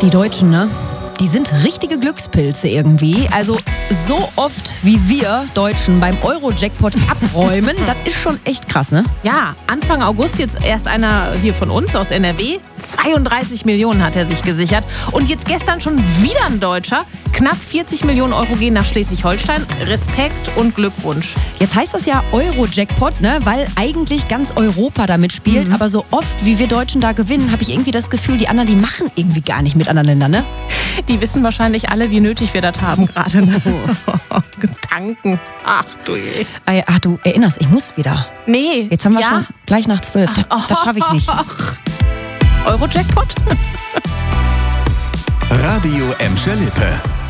Die Deutschen, ne? Die sind richtige Glückspilze irgendwie. Also so oft wie wir Deutschen beim Euro-Jackpot abräumen, das ist schon echt krass, ne? Ja, Anfang August jetzt erst einer hier von uns aus NRW. 32 Millionen hat er sich gesichert. Und jetzt gestern schon wieder ein Deutscher. Knapp 40 Millionen Euro gehen nach Schleswig-Holstein. Respekt und Glückwunsch. Jetzt heißt das ja Euro-Jackpot, ne? Weil eigentlich ganz Europa damit spielt. Aber so oft, wie wir Deutschen da gewinnen, habe ich irgendwie das Gefühl, die anderen, die machen irgendwie gar nicht mit anderen Ländern, ne? Die wissen wahrscheinlich alle, wie nötig wir das haben gerade. Ne? Gedanken. Ach du je. Ach, du erinnerst, ich muss wieder. Nee. Jetzt haben wir schon gleich nach 12. Das schaffe ich nicht. Euro-Jackpot? Radio Emscher Lippe.